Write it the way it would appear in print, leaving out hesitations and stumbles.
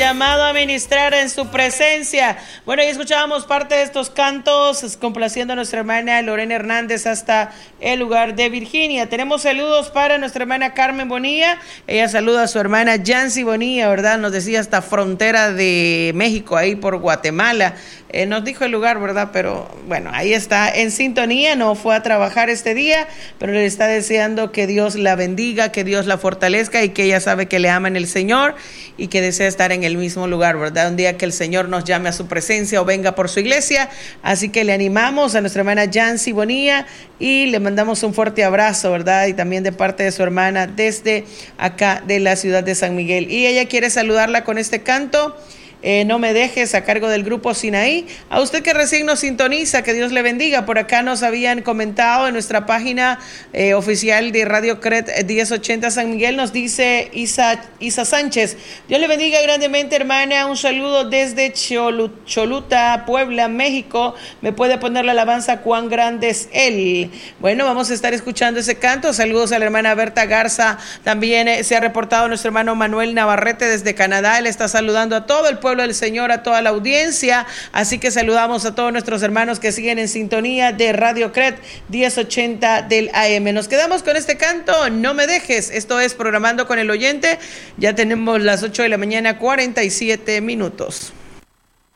llamado a ministrar en su presencia. Bueno, y escuchábamos parte de estos cantos complaciendo a nuestra hermana Lorena Hernández hasta el lugar de Virginia. Tenemos saludos para nuestra hermana Carmen Bonilla. Ella saluda a su hermana Yancy Bonilla, ¿verdad? Nos decía hasta frontera de México, ahí por Guatemala. Nos dijo el lugar, ¿verdad? Pero bueno, ahí está en sintonía. No fue a trabajar este día, pero le está deseando que Dios la bendiga, que Dios la fortalezca y que ella sabe que le ama en el Señor y que desea estar en el mismo lugar, ¿verdad? Un día que el Señor nos llame a su presencia o venga por su iglesia. Así que le animamos a nuestra hermana Yancy Bonilla y le mandamos un fuerte abrazo, ¿verdad? Y también de parte de su hermana desde acá de la ciudad de San Miguel. Y ella quiere saludarla con este canto. No me dejes, a cargo del grupo Sinaí. A usted que recién nos sintoniza, que Dios le bendiga. Por acá nos habían comentado en nuestra página oficial de Radio CRED 1080 San Miguel, nos dice Isa Sánchez: Dios le bendiga grandemente, hermana. Un saludo desde Choluta, Puebla, México. Me puede poner la alabanza Cuán grande es Él. Bueno, vamos a estar escuchando ese canto. Saludos a la hermana Berta Garza. También se ha reportado nuestro hermano Manuel Navarrete desde Canadá. Él está saludando a todo el pueblo del Señor, a toda la audiencia. Así que saludamos a todos nuestros hermanos que siguen en sintonía de Radio CRED 1080 del AM. Nos quedamos con este canto, No me dejes. Esto es Programando con el Oyente. Ya tenemos las 8 de la mañana, 47 minutos.